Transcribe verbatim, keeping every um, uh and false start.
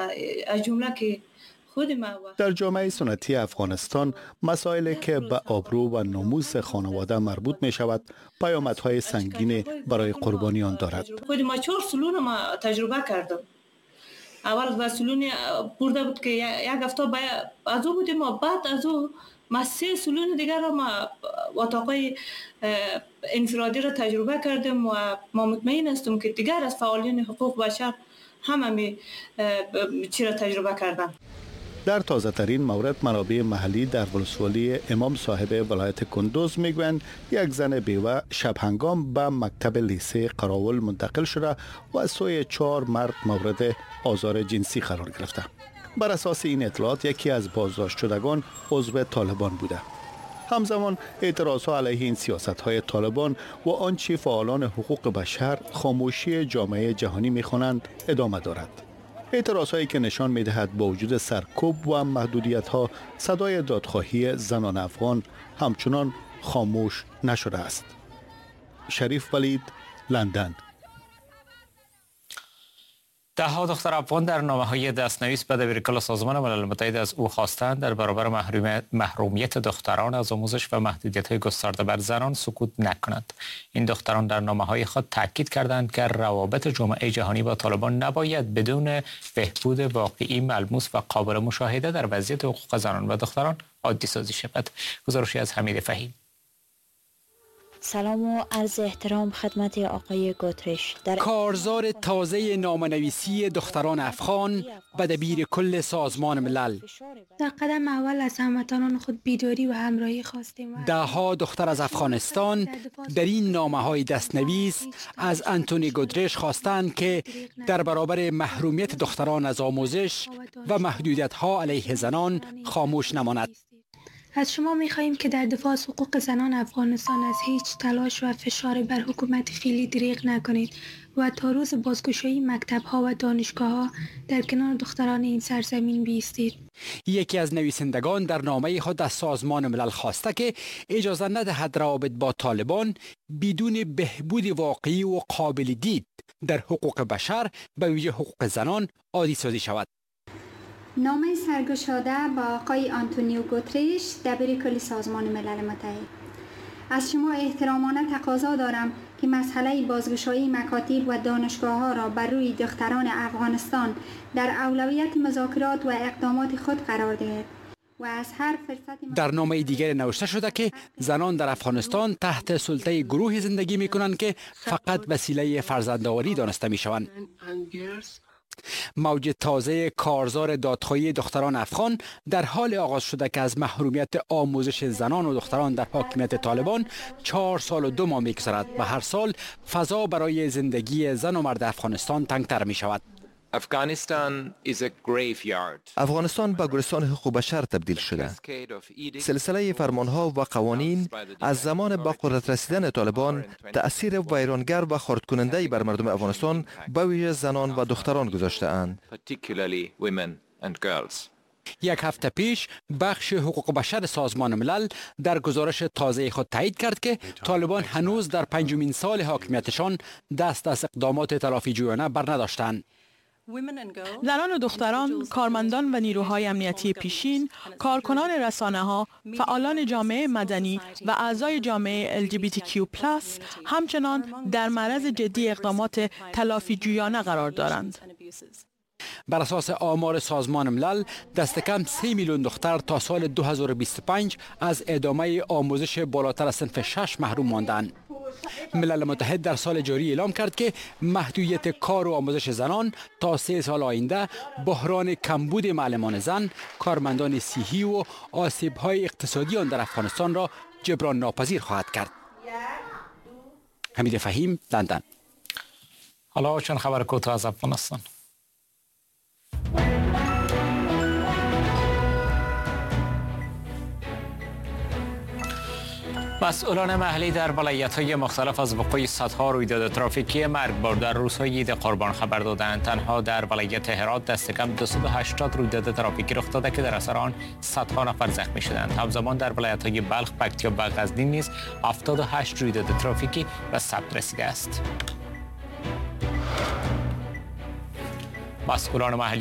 از جمله که خود ما در جامعه سنتی افغانستان مسائلی که به آبرو و ناموس خانواده مربوط می شود پیامدهای سنگین برای قربانیان دارد. خود ما چهار سلون ما تجربه کردم. اول با سلون برده بود که یک هفته از او بودیم و بعد از او ما سه سلون دیگر را ما اتاقای انفرادی را تجربه کردیم و ما مطمئن هستم که دیگر از فعالین حقوق بشر هم همی چی را تجربه کردن. در تازه ترین مورد منابع محلی در ولسوالی امام صاحب ولایت کندوز میگویند یک زن بیوه شب هنگام به مکتب لیسه قراول منتقل شده و از سوی چهار مرد مورد آزار جنسی قرار گرفته. بر اساس این اطلاعات یکی از بازداشت شدگان عضو طالبان بوده. همزمان اعتراضها علیه این سیاست‌های طالبان و آنچه فعالان حقوق بشر خاموشی جامعه جهانی می‌خوانند ادامه دارد. اعتراضهایی که نشان می‌دهد با وجود سرکوب و محدودیت‌ها صدای دادخواهی زنان افغان همچنان خاموش نشده است. شریف ولید، لندن. ده ها دختر افغان در نامه‌های دستنویس به دبیرکل سازمان ملل متحد از او خواستند در برابر محرومیت دختران از آموزش و محدودیت‌های گسترده بر زنان سکوت نکنند. این دختران در نامه‌های خود تاکید کردند که روابط جامعه جهانی با طالبان نباید بدون بهبود واقعی ملموس و قابل مشاهده در وضعیت حقوق زنان و دختران عادی سازی شود. گزارشی از حمید فهیم. سلام و عرض احترام خدمت آقای گوترش. در کارزار تازه نامه‌نویسی دختران افغان به دبیر کل سازمان ملل. در قدم اول از هموطنان خود بیداری و همراهی خواستیم. ده ها دختر از افغانستان در این نامه‌های دستنویس از آنتونی گوترش خواستند که در برابر محرومیت دختران از آموزش و محدودیت‌ها علیه زنان خاموش نماند. از شما می‌خواهیم که در دفاع از حقوق زنان افغانستان از هیچ تلاش و فشار بر حکومت فعلی دریغ نکنید و تا روز بازگشایی مکتب‌ها و دانشگاه‌ها در کنار دختران این سرزمین بایستید. یکی از نویسندگان در نامه خود از سازمان ملل خواسته که اجازه ندهد روابط با طالبان بدون بهبود واقعی و قابل دید در حقوق بشر به ویژه حقوق زنان عادی سازی شود. نامه سرگشاده با آقای آنتونیو گوترش دبیر کل سازمان ملل متحد. از شما احترامانه تقاضا دارم که مسئله بازگشایی مکاتب و دانشگاه‌ها را بر روی دختران افغانستان در اولویت مذاکرات و اقدامات خود قرار دهید و از هر فرصت. در نامه دیگر نوشته شده که زنان در افغانستان تحت سلطه گروهی زندگی می‌کنند که فقط وسیله فرزندآوری دانسته می‌شوند. موج تازه کارزار دادخواهی دختران افغان در حال آغاز شده که از محرومیت آموزش زنان و دختران در حاکمیت طالبان چهار سال و دو ماه می‌گذرد و هر سال فضا برای زندگی زن و مرد افغانستان تنگتر می شود. افغانستان به گورستان حقوق بشر تبدیل شده. سلسله فرمانها و قوانین از زمان با قدرت رسیدن طالبان تأثیر ویرانگر و خرد کننده بر مردم افغانستان به ویژه زنان و دختران گذاشته اند. یک هفته پیش بخش حقوق بشر سازمان ملل در گزارش تازه خود تایید کرد که طالبان هنوز در پنجمین سال حاکمیتشان دست از اقدامات تلافی جویانه بر نداشتند. زنان و دختران، کارمندان و نیروهای امنیتی پیشین، کارکنان رسانه‌ها، فعالان جامعه مدنی و اعضای جامعه ال جی بی تی کیو پلاس همچنان در معرض جدی اقدامات تلافی جویانه قرار دارند. بر اساس آمار سازمان ملل دست کم سه میلیون دختر تا سال دو هزار و بیست و پنج از ادامه آموزش بالاتر از صنف شش محروم ماندند. ملل متحد در سال جاری اعلام کرد که محدودیت کار و آموزش زنان تا سه سال آینده بحران کمبود معلمان زن، کارمندان صحی و آسیب‌های اقتصادی آن در افغانستان را جبران ناپذیر خواهد کرد. حمید فهیم، لندن. حالا چند خبر کوتاه از افغانستان. مسئولان محلی در ولایت‌های مختلف از وقوع صدها رویداد ترافیکی مرگبار در روزهای عید قربان خبر دادند. تنها در ولایت هرات دست کم دویست و هشتاد رویداد ترافیکی رخ داده که در اثر آن صدها نفر زخمی شدند. همزمان در ولایت‌های بلخ، پکتیا و غزنین نیز هفتاد و هشت رویداد ترافیکی به ثبت رسیده است. مسئولان محلی